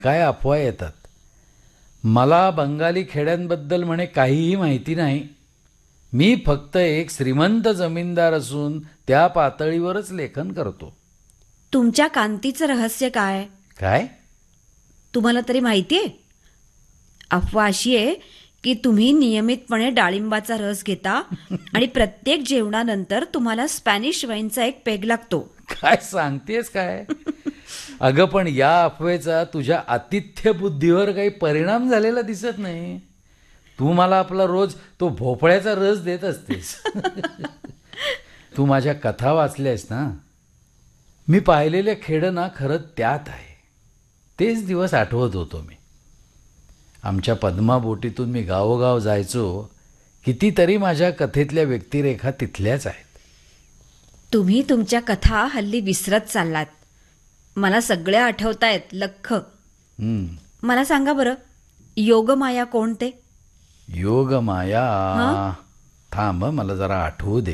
काय अफवा येतात. मला बंगाली खेड्यांबद्दल म्हणे काहीही माहिती नाही. मी फक्त एक श्रीमंत जमीनदार असून त्या पातळीवरच लेखन करतो. तुमच्या कांतीचं रहस्य काय? काय? तुम्हाला तरी माहिती आहे? अफवा अशी आहे की तुम्ही नियमितपणे डाळिंबाचा रस घेता आणि प्रत्येक जेवणानंतर तुम्हाला स्पॅनिश वाईनचा एक पेग लागतो. काय सांगतेस काय? अगं पण या अफवेचा तुझ्या आतिथ्य बुद्धीवर काही परिणाम झालेला दिसत नाही. तू मला आपला रोज तो भोपळ्याचा रस देत असतेस. तू माझ्या कथा वाचल्यास ना. मी पाहिलेल्या खेडं ना खरं त्यात आहे. तेच दिवस आठवत होतो मी. आमच्या पद्माबोटीतून मी गावोगाव जायचो. कितीतरी माझ्या कथेतल्या व्यक्तिरेखा तिथल्याच आहेत. तुम्ही तुमच्या कथा हल्ली विसरत चाललात. मला सगळ्या आठवतायत लख्ख. मला सांगा बरं, योगमाया कोण ते? योगमाया? थांब मला जरा आठवू दे.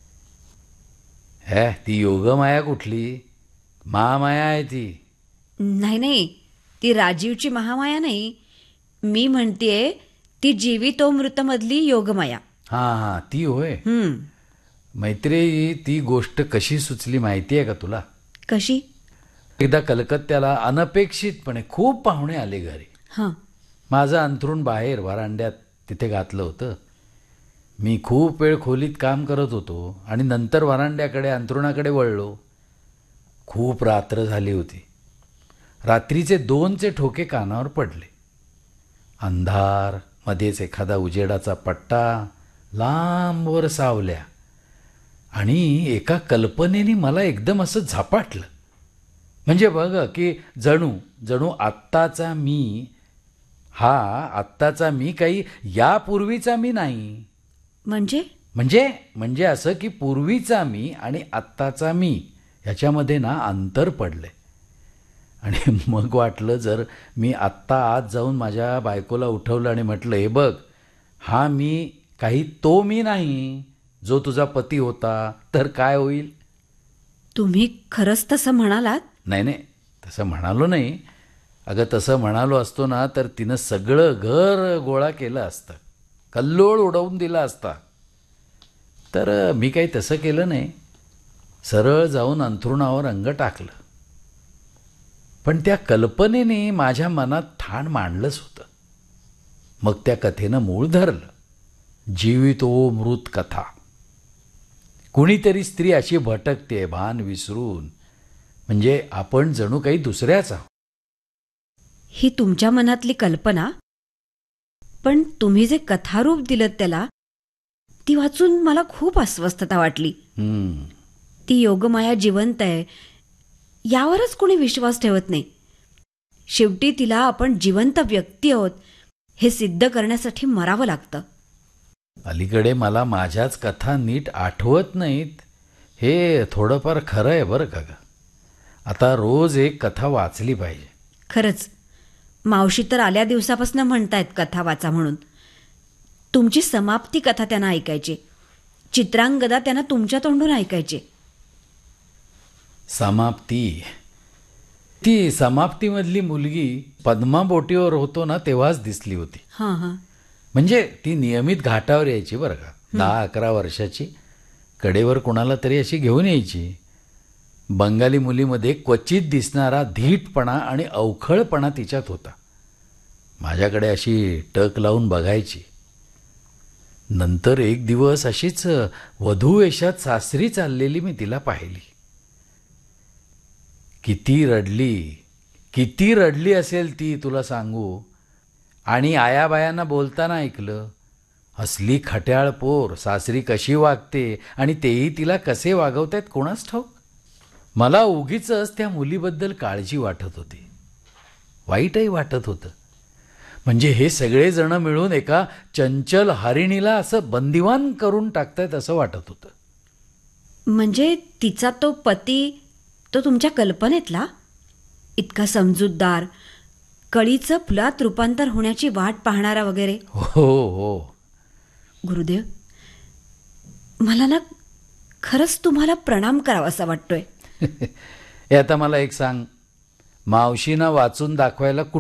ती योगमाया कुठली? महामाया आहे ती. नाही, ती राजीवची महामाया नाही. मी म्हणतेय ती जीवितोमृतमधली योगमाया. हां, ती होय. मैत्रेयी, ती गोष्ट कशी सुचली माहिती आहे का तुला? कशी? एकदा कलकत्त्याला अनपेक्षितपणे खूप पाहुणे आले घरी. माझं अंथरूण बाहेर वरांड्यात तिथे घातलं होतं. मी खूप वेळ खोलीत काम करत होतो आणि नंतर वरांड्याकडे अंथरुणाकडे वळलो. खूप रात्र झाली होती. रात्रीचे 2चे ठोके कानावर पडले. अंधार, मध्येच एखादा उजेडाचा पट्टा, लांबवर सावल्या आणि एका कल्पनेने मला एकदम असं झपाटलं. म्हणजे बघ की जणू आत्ताचा मी काही यापूर्वीचा मी नाही. म्हणजे असं की पूर्वीचा मी आणि आत्ताचा मी ह्याच्यामध्ये ना अंतर पडले. आणि मग वाटलं जर मी आत्ता आत जाऊन माझ्या बायकोला उठवलं आणि म्हटलं, हे बघ, हा मी काही तो मी नाही जो तुझा पती होता, तर काय होईल? तुम्ही खरंच तसं म्हणालात? नाही, तसं म्हणालो नाही. अगं तसं म्हणालो असतो ना तर तिनं सगळं घर गोळा केलं असतं, कल्लोळ उडवून दिला असता. तर मी काही तसं केलं नाही. सरळ जाऊन अंथरुणावर अंग टाकलं. पण त्या कल्पनेने माझ्या मनात ठाण मांडलंच होतं. मग त्या कथेनं मूळ धरलं. जीवितो मृत कथा. कुणीतरी स्त्री अशी भटकते भान विसरून, म्हणजे आपण जणू काही दुसऱ्याच आहोत. ही तुमच्या मनातली कल्पना, पण तुम्ही जे कथारूप दिलं त्याला, ती वाचून मला खूप अस्वस्थता वाटली. ती योगमाया जिवंत आहे यावरच कोणी विश्वास ठेवत नाही. शेवटी तिला आपण जिवंत व्यक्ती आहोत हे सिद्ध करण्यासाठी मरावं लागतं. अलीकडे मला माझ्याच कथा नीट आठवत नाहीत हे थोडंफार खरं आहे बरं का. आता रोज एक कथा वाचली पाहिजे. खरंच, मावशी तर आल्या दिवसापासून म्हणतायत कथा वाचा म्हणून. तुमची समाप्ती कथा त्यांना ऐकायची. चित्रांगदा त्यांना तुमच्या तोंडून ऐकायची. समाप्ती? ती समाप्तीमधली मुलगी पद्मा बोटीवर होतो ना तेव्हाच दिसली होती. म्हणजे ती नियमित घाटावर यायची बरं का. 10-11 वर्षाची, कडेवर कुणाला तरी अशी घेऊन यायची. बंगाली मुलीमध्ये क्वचित दिसणारा धीटपणा आणि अवखळपणा तिच्यात होता. माझ्याकडे अशी टक लावून बघायची. नंतर एक दिवस अशीच वधू वेशात सासरी चाललेली मी तिला पाहिली. किती रडली असेल ती तुला सांगू. आणि आयाबायांना बोलताना ऐकलं. असली खट्याळ पोर सासरी कशी वागते आणि तेही तिला कसे वागवतायत कोणास ठाऊक. मला उगीचच त्या मुलीबद्दल काळजी वाटत होती. वाईटही वाटत होतं. म्हणजे हे सगळेजण मिळून एका चंचल हरिणीला असं बंदिवान करून टाकतायत असं वाटत होतं. म्हणजे तिचा तो पती, तो तुमच्या कल्पनेतला, इतका समजूतदार, कळीचं फुलात रूपांतर होण्याची वाट पाहणारा वगैरे? हो. गुरुदेव, मला ना खरंच तुम्हाला प्रणाम करावासा वाटतोय. हे आता मला एक सांग, मावशींना वाचून दाखवायला